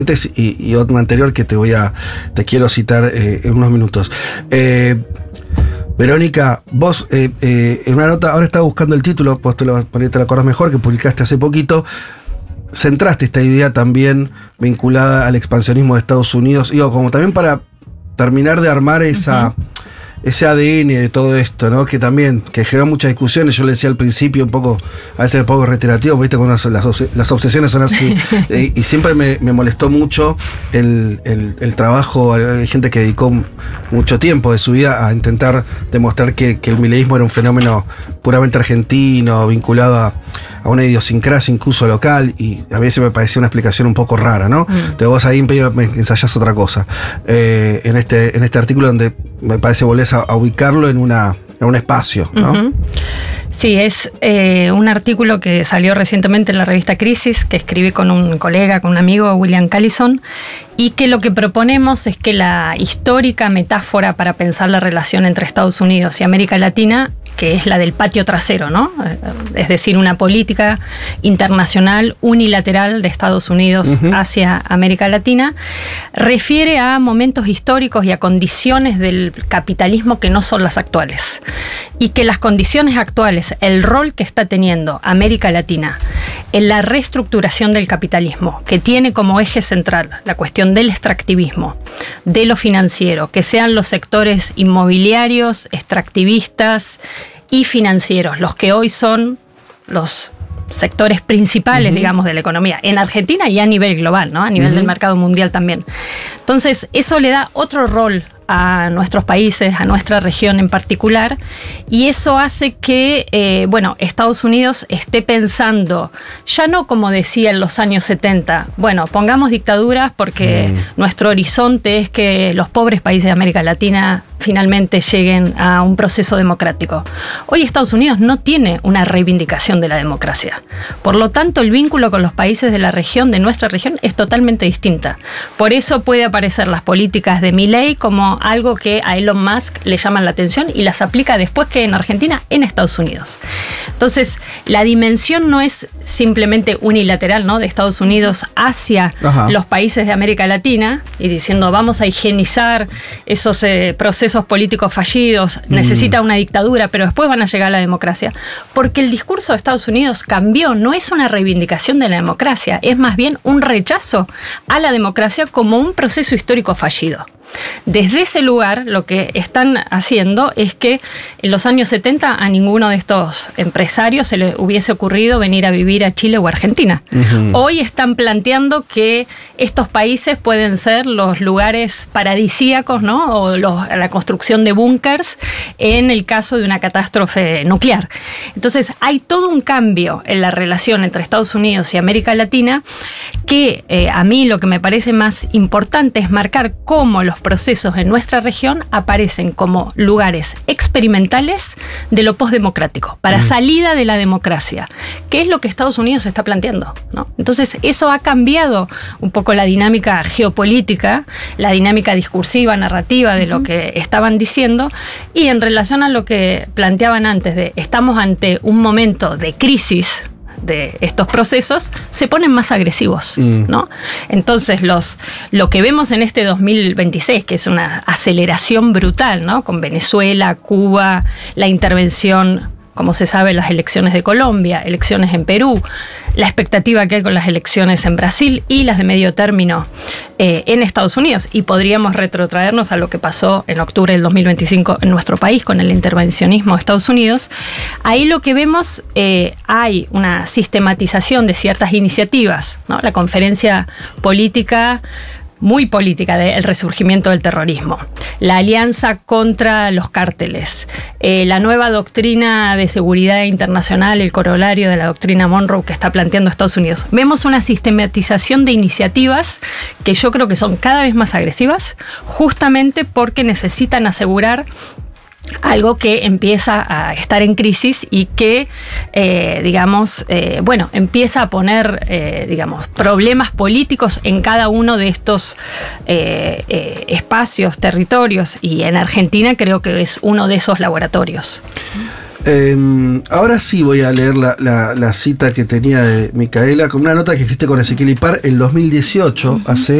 y otro anterior que te quiero citar en unos minutos. Verónica, vos en una nota, ahora estaba buscando el título, vos te lo acordás mejor, que publicaste hace poquito, centraste esta idea también vinculada al expansionismo de Estados Unidos, como también para terminar de armar ese ADN de todo esto, ¿no? Que generó muchas discusiones. Yo le decía al principio a veces un poco reiterativo, ¿viste? Cuando las obsesiones son así. Y siempre me molestó mucho el trabajo. Hay gente que dedicó mucho tiempo de su vida a intentar demostrar que el mileísmo era un fenómeno puramente argentino, vinculado a una idiosincrasia incluso local, y a veces me parecía una explicación un poco rara, ¿no? Entonces vos ahí me ensayás otra cosa. En este artículo donde me parece volvés a ubicarlo en un espacio, ¿no? Sí, es un artículo que salió recientemente en la revista Crisis, que escribí con un colega, con un amigo, William Callison, y que lo que proponemos es que la histórica metáfora para pensar la relación entre Estados Unidos y América Latina, que es la del patio trasero, ¿no? Es decir, una política internacional unilateral de Estados Unidos hacia América Latina, refiere a momentos históricos y a condiciones del capitalismo que no son las actuales. Y que las condiciones actuales, el rol que está teniendo América Latina en la reestructuración del capitalismo, que tiene como eje central la cuestión del extractivismo, de lo financiero, que sean los sectores inmobiliarios, extractivistas y financieros, los que hoy son los sectores principales, digamos, de la economía, en Argentina y a nivel global, ¿no? A nivel del mercado mundial también. Entonces, eso le da otro rol a nuestros países, a nuestra región en particular, y eso hace que, Estados Unidos esté pensando, ya no como decía en los años 70, pongamos dictaduras porque nuestro horizonte es que los pobres países de América Latina finalmente lleguen a un proceso democrático. Hoy Estados Unidos no tiene una reivindicación de la democracia. Por lo tanto, el vínculo con los países de la región, de nuestra región, es totalmente distinta. Por eso puede aparecer las políticas de Milei como algo que a Elon Musk le llaman la atención y las aplica después que en Argentina, en Estados Unidos. Entonces, la dimensión no es simplemente unilateral, ¿no? De Estados Unidos hacia los países de América Latina y diciendo vamos a higienizar esos procesos políticos fallidos, necesita una dictadura, pero después van a llegar a la democracia. Porque el discurso de Estados Unidos cambió, no es una reivindicación de la democracia, es más bien un rechazo a la democracia como un proceso histórico fallido. Desde ese lugar, lo que están haciendo es que en los años 70 a ninguno de estos empresarios se le hubiese ocurrido venir a vivir a Chile o Argentina. Hoy están planteando que estos países pueden ser los lugares paradisíacos, ¿no? O la construcción de búnkers en el caso de una catástrofe nuclear. Entonces, hay todo un cambio en la relación entre Estados Unidos y América Latina que a mí lo que me parece más importante es marcar cómo los procesos en nuestra región aparecen como lugares experimentales de lo postdemocrático, para salida de la democracia, que es lo que Estados Unidos está planteando, ¿no? Entonces, eso ha cambiado un poco la dinámica geopolítica, la dinámica discursiva, narrativa de lo que estaban diciendo, y en relación a lo que planteaban antes de estamos ante un momento de crisis de estos procesos, se ponen más agresivos, ¿no? Entonces, lo que vemos en este 2026, que es una aceleración brutal, ¿no? Con Venezuela, Cuba, la intervención, como se sabe, las elecciones de Colombia, elecciones en Perú, la expectativa que hay con las elecciones en Brasil y las de medio término en Estados Unidos. Y podríamos retrotraernos a lo que pasó en octubre del 2025 en nuestro país con el intervencionismo de Estados Unidos. Ahí lo que vemos, hay una sistematización de ciertas iniciativas, ¿no? La conferencia política, muy política, del resurgimiento del terrorismo, la alianza contra los cárteles, la nueva doctrina de seguridad internacional, el corolario de la doctrina Monroe que está planteando Estados Unidos. Vemos una sistematización de iniciativas que yo creo que son cada vez más agresivas, justamente porque necesitan asegurar algo que empieza a estar en crisis y que, empieza a poner, problemas políticos en cada uno de estos espacios, territorios, y en Argentina creo que es uno de esos laboratorios. Ahora sí voy a leer la cita que tenía de Micaela, con una nota que escribiste con Ezequiel Ipar en 2018, hace